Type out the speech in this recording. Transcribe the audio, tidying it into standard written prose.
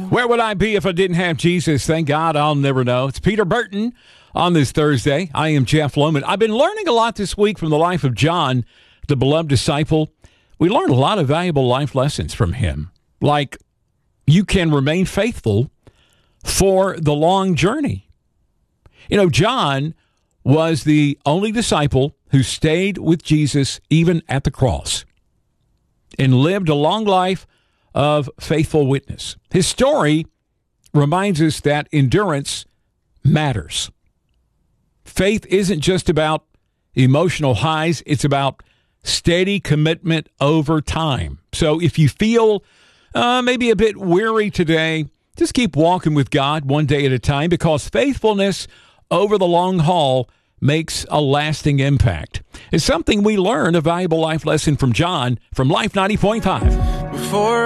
Where would I be if I didn't have Jesus? Thank God I'll never know. It's Peter Burton on this Thursday. I am Jeff Lohman. I've been learning a lot this week from the life of John, the beloved disciple. We learned a lot of valuable life lessons from him, like you can remain faithful for the long journey. You know, John was the only disciple who stayed with Jesus even at the cross and lived a long life of faithful witness. His story reminds us that endurance matters. Faith isn't just about emotional highs, it's about steady commitment over time. So if you feel maybe a bit weary today, just keep walking with God one day at a time, because faithfulness over the long haul makes a lasting impact. It's something we learn, a valuable life lesson from John from Life 90.5. Before